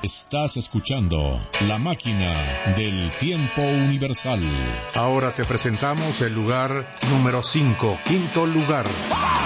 Estás escuchando La Máquina del Tiempo Universal. Ahora te presentamos el lugar número 5, quinto lugar.